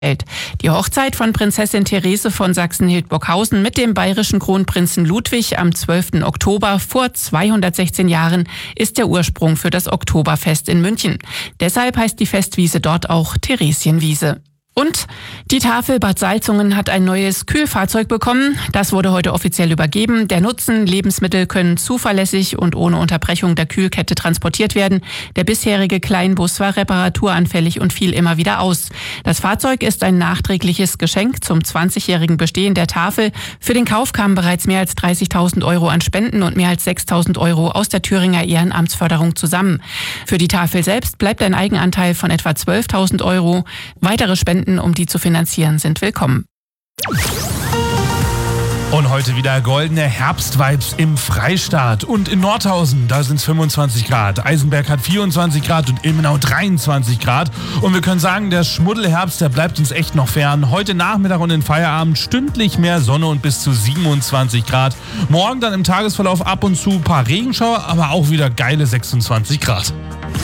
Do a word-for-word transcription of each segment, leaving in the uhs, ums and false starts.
Die Hochzeit von Prinzessin Therese von Sachsen-Hildburghausen mit dem bayerischen Kronprinzen Ludwig am zwölften Oktober vor zweihundertsechzehn Jahren ist der Ursprung für das Oktoberfest in München. Deshalb heißt die Festwiese dort auch Theresienwiese. Und die Tafel Bad Salzungen hat ein neues Kühlfahrzeug bekommen. Das wurde heute offiziell übergeben. Der Nutzen: Lebensmittel können zuverlässig und ohne Unterbrechung der Kühlkette transportiert werden. Der bisherige Kleinbus war reparaturanfällig und fiel immer wieder aus. Das Fahrzeug ist ein nachträgliches Geschenk zum zwanzigjährigen Bestehen der Tafel. Für den Kauf kamen bereits mehr als dreißigtausend Euro an Spenden und mehr als sechstausend Euro aus der Thüringer Ehrenamtsförderung zusammen. Für die Tafel selbst bleibt ein Eigenanteil von etwa zwölftausend Euro. Weitere Spenden, um die zu finanzieren, sind willkommen. Und heute wieder goldene Herbstvibes im Freistaat. Und in Nordhausen, da sind es fünfundzwanzig Grad. Eisenberg hat vierundzwanzig Grad und Ilmenau dreiundzwanzig Grad. Und wir können sagen, der Schmuddelherbst, der bleibt uns echt noch fern. Heute Nachmittag und in Feierabend stündlich mehr Sonne und bis zu siebenundzwanzig Grad. Morgen dann im Tagesverlauf ab und zu ein paar Regenschauer, aber auch wieder geile sechsundzwanzig Grad.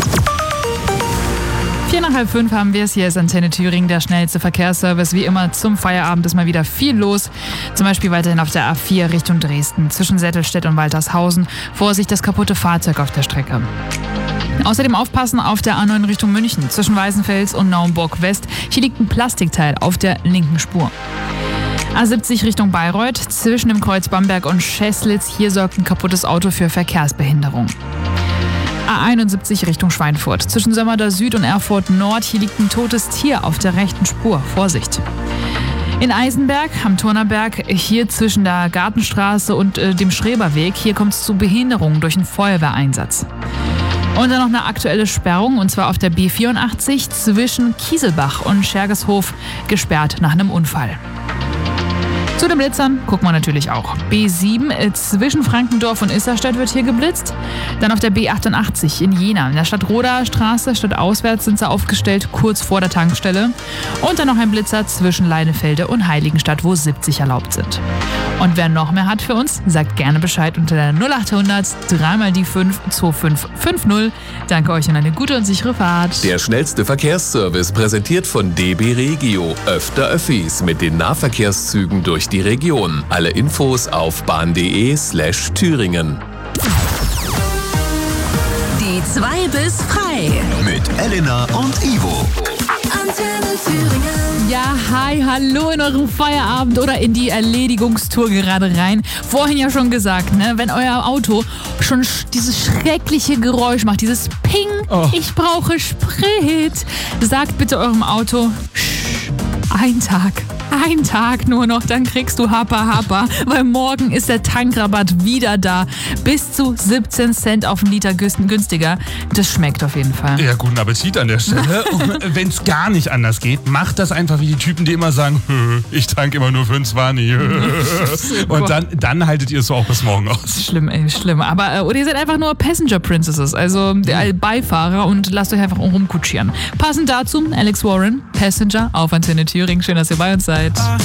Vier nach halb fünf haben wir es. Hier ist Antenne Thüringen, der schnellste Verkehrsservice. Wie immer zum Feierabend ist mal wieder viel los. Zum Beispiel weiterhin auf der A vier Richtung Dresden. Zwischen Sättelstedt und Waltershausen. Vorsicht, das kaputte Fahrzeug auf der Strecke. Außerdem aufpassen auf der A neun Richtung München. Zwischen Weißenfels und Naumburg West. Hier liegt ein Plastikteil auf der linken Spur. A siebzig Richtung Bayreuth. Zwischen dem Kreuz Bamberg und Scheßlitz. Hier sorgt ein kaputtes Auto für Verkehrsbehinderung. A einundsiebzig Richtung Schweinfurt. Zwischen Sömmerda Süd und Erfurt Nord. Hier liegt ein totes Tier auf der rechten Spur. Vorsicht. In Eisenberg am Turnerberg, hier zwischen der Gartenstraße und äh, dem Schreberweg, hier kommt es zu Behinderungen durch einen Feuerwehreinsatz. Und dann noch eine aktuelle Sperrung, und zwar auf der B vierundachtzig zwischen Kieselbach und Schergeshof, gesperrt nach einem Unfall. Zu den Blitzern gucken wir natürlich auch. B sieben äh, zwischen Frankendorf und Isserstedt wird hier geblitzt. Dann auf der B achtundachtzig in Jena. In der Stadtroder Straße, stadtauswärts sind sie aufgestellt, kurz vor der Tankstelle. Und dann noch ein Blitzer zwischen Leinefelde und Heiligenstadt, wo siebzig erlaubt sind. Und wer noch mehr hat für uns, sagt gerne Bescheid unter der null achthundert drei mal die fünf zwei fünf fünf null. Danke euch und eine gute und sichere Fahrt. Der schnellste Verkehrsservice präsentiert von D B Regio. Öfter Öffis mit den Nahverkehrszügen durch die Region. Alle Infos auf bahn.de slash Thüringen. Die zwei bis frei. Mit Elena und Ivo. Antenne Thüringen. Ja, hi, hallo in eurem Feierabend oder in die Erledigungstour gerade rein. Vorhin ja schon gesagt, ne, wenn euer Auto schon sch- dieses schreckliche Geräusch macht, dieses Ping, oh. Ich brauche Sprit, sagt bitte eurem Auto, sch, ein Tag. Ein Tag nur noch, dann kriegst du Happa Happa, weil morgen ist der Tankrabatt wieder da. Bis zu siebzehn Cent auf einen Liter günstiger. Das schmeckt auf jeden Fall. Ja, guten Appetit an der Stelle. Und wenn es gar nicht anders geht, macht das einfach wie die Typen, die immer sagen, ich tank immer nur für ein Zwanni. Und dann, dann haltet ihr es so auch bis morgen aus. Schlimm, ey, schlimm. Aber, oder ihr seid einfach nur Passenger Princesses, also der Beifahrer, und lasst euch einfach rumkutschieren. Passend dazu Alex Warren, Passenger auf Antenne Thüringen. Schön, dass ihr bei uns seid.